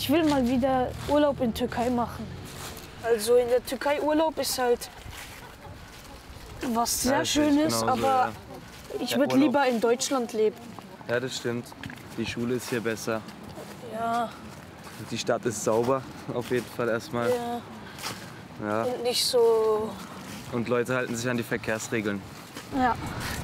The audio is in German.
Ich will mal wieder Urlaub in Türkei machen. Also in der Türkei Urlaub ist halt was sehr Schönes, aber ja. ich würde lieber in Deutschland leben. Ja, das stimmt. Die Schule ist hier besser. Ja. Die Stadt ist sauber, auf jeden Fall erstmal. Ja. Ja. Und nicht so. Und Leute halten sich an die Verkehrsregeln. Ja.